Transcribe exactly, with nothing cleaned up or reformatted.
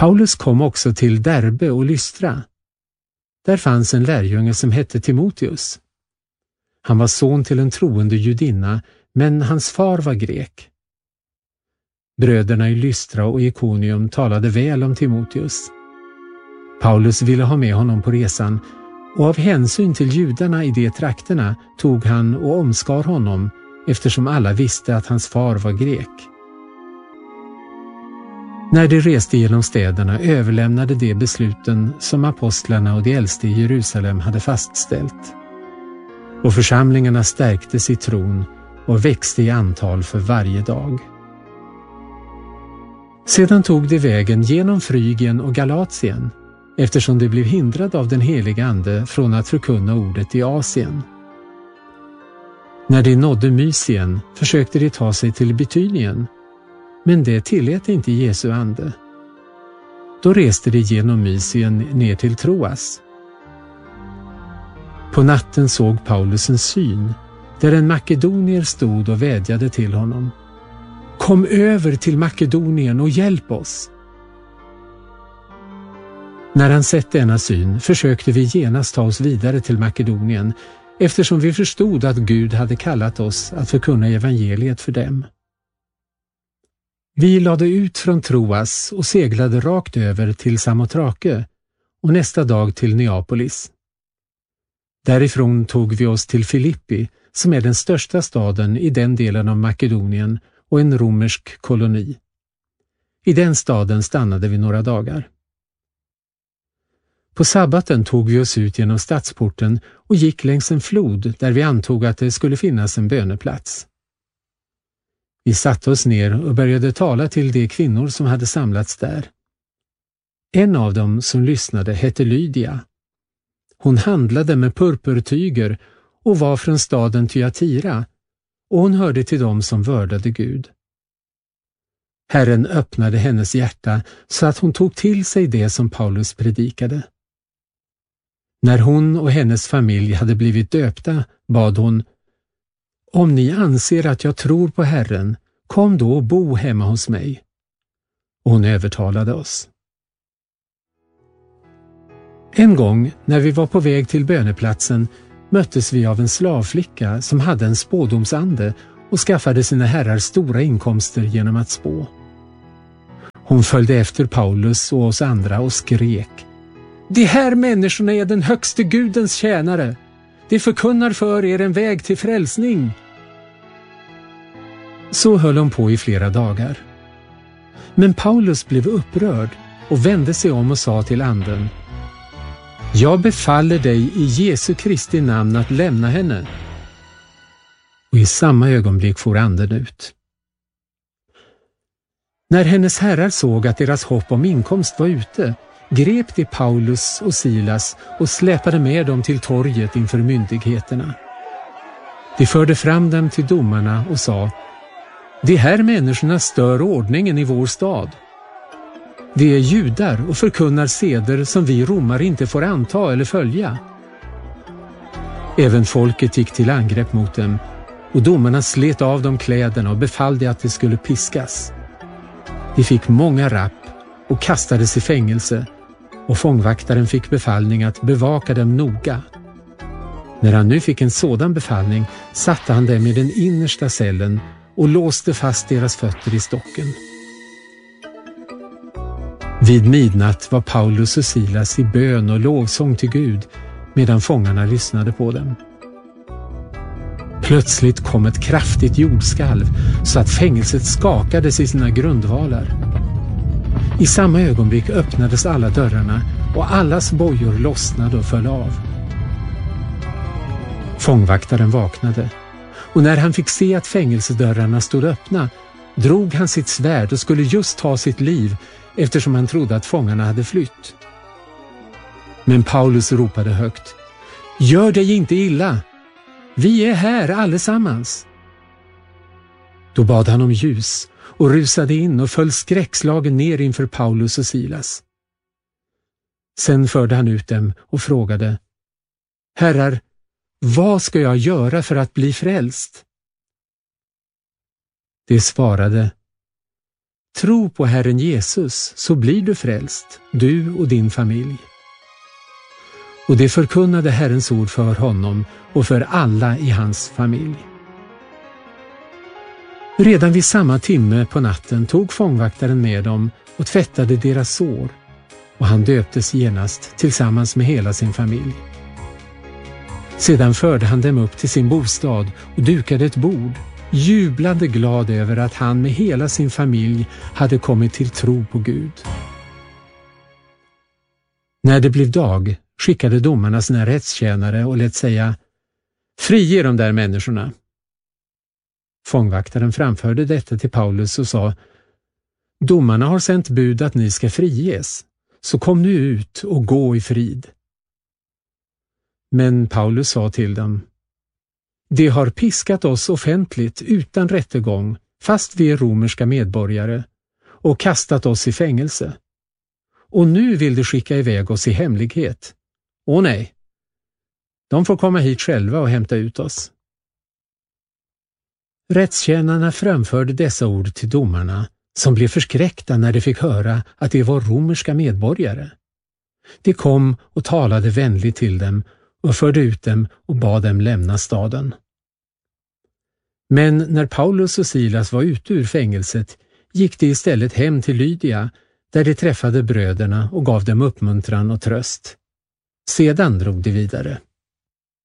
Paulus kom också till Derbe och Lystra. Där fanns en lärjunge som hette Timoteus. Han var son till en troende judinna, men hans far var grek. Bröderna i Lystra och Ikonium talade väl om Timoteus. Paulus ville ha med honom på resan, och av hänsyn till judarna i de trakterna tog han och omskar honom, eftersom alla visste att hans far var grek. När de reste genom städerna överlämnade de besluten som apostlarna och de äldste i Jerusalem hade fastställt. Och församlingarna stärktes i tron och växte i antal för varje dag. Sedan tog de vägen genom Frygien och Galatien, eftersom de blev hindrade av den heliga ande från att förkunna ordet i Asien. När de nådde Mysien försökte de ta sig till Bitynien, men det tillät inte Jesu ande. Då reste de genom Mysien ner till Troas. På natten såg Paulus en syn, där en makedonier stod och vädjade till honom. Kom över till Makedonien och hjälp oss. När han sett denna syn försökte vi genast ta oss vidare till Makedonien, eftersom vi förstod att Gud hade kallat oss att förkunna evangeliet för dem. Vi lade ut från Troas och seglade rakt över till Samotrake och nästa dag till Neapolis. Därifrån tog vi oss till Filippi, som är den största staden i den delen av Makedonien och en romersk koloni. I den staden stannade vi några dagar. På sabbaten tog vi oss ut genom stadsporten och gick längs en flod där vi antog att det skulle finnas en böneplats. Vi satte oss ner och började tala till de kvinnor som hade samlats där. En av dem som lyssnade hette Lydia. Hon handlade med purpurtyger och var från staden Thyatira, och hon hörde till dem som vördade Gud. Herren öppnade hennes hjärta så att hon tog till sig det som Paulus predikade. När hon och hennes familj hade blivit döpta bad hon: Om ni anser att jag tror på Herren, kom då och bo hemma hos mig. Och hon övertalade oss. En gång när vi var på väg till böneplatsen möttes vi av en slavflicka som hade en spådomsande och skaffade sina herrar stora inkomster genom att spå. Hon följde efter Paulus och oss andra och skrek: De här människorna är den högste Gudens tjänare. De förkunnar för er en väg till frälsning. Så höll hon på i flera dagar. Men Paulus blev upprörd och vände sig om och sa till anden: Jag befaller dig i Jesu Kristi namn att lämna henne. Och i samma ögonblick for anden ut. När hennes herrar såg att deras hopp om inkomst var ute, grep de Paulus och Silas och släpade med dem till torget inför myndigheterna. De förde fram dem till domarna och sa: De här människorna stör ordningen i vår stad. De är judar och förkunnar seder som vi romare inte får anta eller följa. Även folket gick till angrepp mot dem, och domarna slet av dem kläderna och befallde att de skulle piskas. De fick många rapp och kastades i fängelse, och fångvaktaren fick befallning att bevaka dem noga. När han nu fick en sådan befallning satte han dem i den innersta cellen och låste fast deras fötter i stocken. Vid midnatt var Paulus och Silas i bön och lovsång till Gud medan fångarna lyssnade på dem. Plötsligt kom ett kraftigt jordskalv så att fängelset skakades i sina grundvalar. I samma ögonblick öppnades alla dörrarna och allas bojor lossnade och föll av. Fångvaktaren vaknade, och när han fick se att fängelsedörrarna stod öppna drog han sitt svärd och skulle just ta sitt liv, eftersom han trodde att fångarna hade flytt. Men Paulus ropade högt: Gör dig inte illa! Vi är här allesammans! Då bad han om ljus och rusade in och föll skräckslagen ner inför Paulus och Silas. Sen förde han ut dem och frågade: Herrar, vad ska jag göra för att bli frälst? De svarade: Tro på Herren Jesus, så blir du frälst, du och din familj. Och det förkunnade Herrens ord för honom och för alla i hans familj. Redan vid samma timme på natten tog fångvaktaren med dem och tvättade deras sår, och han döptes genast tillsammans med hela sin familj. Sedan förde han dem upp till sin bostad och dukade ett bord, jublande glad över att han med hela sin familj hade kommit till tro på Gud. När det blev dag skickade domarna sina rättstjänare och lät säga: frige de där människorna. Fångvaktaren framförde detta till Paulus och sa: domarna har sänt bud att ni ska friges, så kom nu ut och gå i frid. Men Paulus sa till dem: de har piskat oss offentligt utan rättegång, fast vi är romerska medborgare, och kastat oss i fängelse. Och nu vill de skicka iväg oss i hemlighet. Åh nej, de får komma hit själva och hämta ut oss. Rättstjänarna framförde dessa ord till domarna, som blev förskräckta när de fick höra att de var romerska medborgare. De kom och talade vänligt till dem och förde ut dem och bad dem lämna staden. Men när Paulus och Silas var ute ur fängelset gick de istället hem till Lydia, där de träffade bröderna och gav dem uppmuntran och tröst. Sedan drog de vidare.